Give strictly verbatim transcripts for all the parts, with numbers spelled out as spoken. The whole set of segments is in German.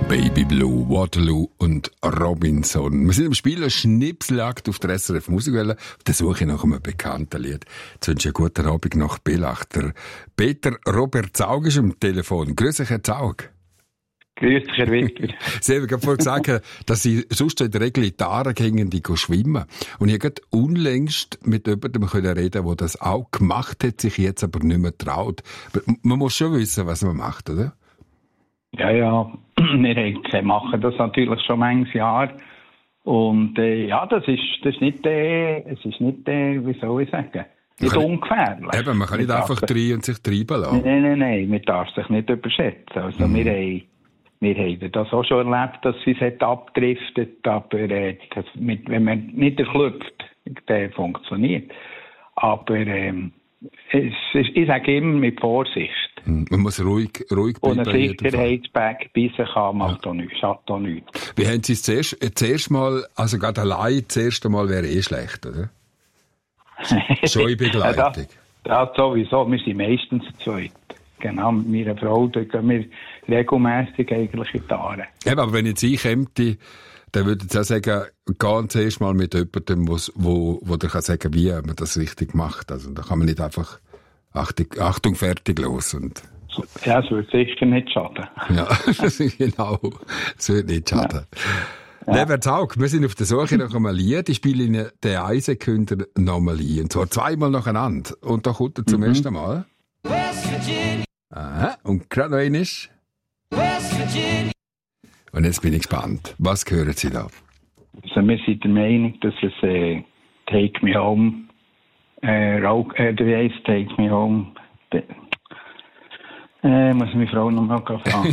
Baby Blue, Waterloo und Robinson. Wir sind im Spiel eine Schnipseljagd auf der S R F Musikwelle auf der Suche nach einem bekannten Lied. Jetzt wünsche ich einen guten Abend nach Bellach. Der Peter Robert Zaug ist am Telefon. Grüß dich, Herr Zaug. Grüß dich, Herr Wittger. Sie haben gerade vorhin gesagt, dass Sie sonst in der Regel in die Aare gingen, die schwimmen. Und ich konnte unlängst mit jemandem reden, der das auch gemacht hat, sich jetzt aber nicht mehr traut. Man muss schon wissen, was man macht, oder? Ja, ja, wir machen das natürlich schon manches Jahr. Und äh, ja, das ist, das ist nicht, äh, es ist nicht, äh, wie soll ich sagen, nicht kann ungefährlich. Eben, man kann nicht einfach rein und sich treiben lassen. Nein, nein, nein, man darf sich nicht überschätzen. Also mhm. wir, haben, wir haben das auch schon erlebt, dass es hat abdriftet, aber äh, das mit, wenn man nicht erklüpft, der funktioniert. Aber ähm, es ist, ich sage immer mit Vorsicht. Man muss ruhig, ruhig bleiben. Und ein Sicherheitsbag beißen kann, macht ja. auch nichts, schadet auch nichts. Wie haben Sie es zuerst, zuerst mal, also gerade allein, das erste Mal wäre eh schlecht, oder? Schon in Begleitung. ja, das, das sowieso, wir sind meistens zweit. Genau, mit meiner Frau, da gehen wir regelmässig eigentlich in die Aare. Eben, aber wenn jetzt ich käme, dann würde ich auch sagen, geh zuerst mal mit jemandem, wo, wo der kann sagen, wie man das richtig macht. Also da kann man nicht einfach Achtung, Achtung, fertig, los. Und ja, es würde sicher nicht schaden. Ja, genau. Es würde nicht schaden. Ja. Ja. Lieber Zaug, wir sind auf der Suche nach einem Lied. Ich spiele Ihnen den Eisenkünder nochmal ein. Und zwar zweimal nacheinander. Und da kommt er zum mhm. ersten Mal. West Virginia. Aha. Und gerade noch einmal. West Virginia. Und jetzt bin ich gespannt. Was hören Sie da? Also wir sind der Meinung, dass es äh, Take Me Home Äh, Rauch, äh, der heisst Take Me Home. De, äh, muss meine Frau noch mal fragen.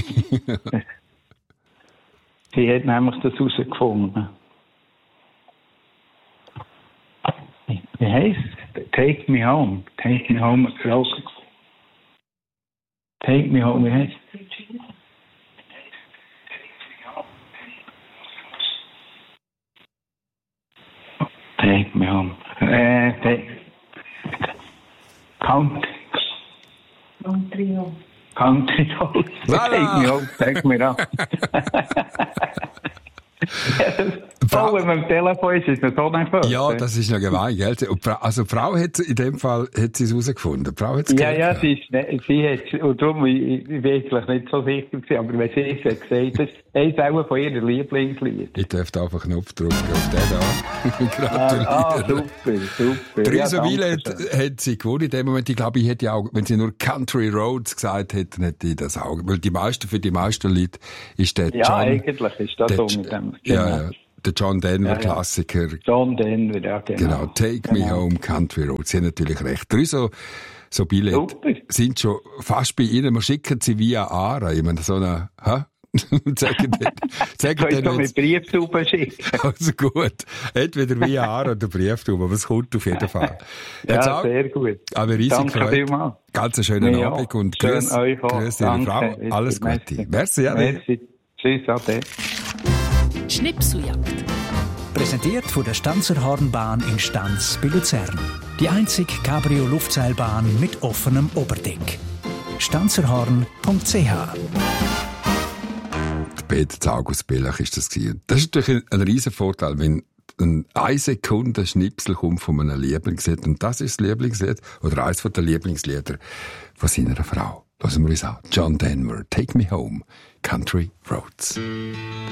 Sie hat nämlich das herausgefunden. Wie heisst es? Take Me Home. Take Me Home hat rausgefunden. Take Me Home, wie heisst es? Take Me Home. Äh, take Country. Country Home. Country Home. Take me home, take me home. Frau, wenn man am Telefon ist, ist das so einfach. Ja, das ist noch gemein, gell? Also, die Frau hat in dem Fall, hat sie es herausgefunden. Die Frau hat es ja, ja, sie ist, ne, sie hat, und darum, ich, ich bin eigentlich nicht so sicher gewesen, aber wenn sie es hat gesagt, das ist eins auch von ihren Lieblingslied. Ich darf einfach einen Knopf drücken auf den da. Gratuliere. Ah, ah, super, super. Theresa ja, Wille hat, hat sie gewonnen in dem Moment. Ich glaube, ich hätte auch, wenn sie nur Country Roads gesagt hätte, dann hätte ich das auch. Weil die meisten, für die meisten Leute ist der ja, John. Ja, eigentlich ist das so mit dem. Ja, ja. Der John Denver-Klassiker. Ja, ja. John Denver, ja, genau. Genau, Take genau. Me Home, Country Road. Sie haben natürlich recht. Drei so, so Billette sind schon fast bei Ihnen. Wir schicken sie via Aare. Ich meine, so eine, hä? sagen den, sagen den jetzt. Mit Brieftauben schicken. Also gut. Entweder via Aare oder Brieftauben, aber es kommt auf jeden Fall. ja, jetzt auch, sehr gut. Aber riesig Danke Freude. Ganz einen schönen ja, Abend und schön grüß, grüß Ihre Frau. Alles Gute. Merci, ja. Merci. Tschüss, ade. Schnipseljagd. Präsentiert von der Stanzer Hornbahn in Stanz bei Luzern. Die einzige Cabrio-Luftseilbahn mit offenem Oberdeck. stanzerhorn punkt c h. Peter Zaug aus Bellach ist das gewesen. Das ist natürlich ein, ein riesen Vorteil, wenn ein eine Sekunde Schnipsel kommt von einem Lieblingslied. Und das ist das Lieblingslied oder eines der Lieblingslieder von seiner Frau. Lassen wir uns an. John Denver, Take Me Home, Country Roads.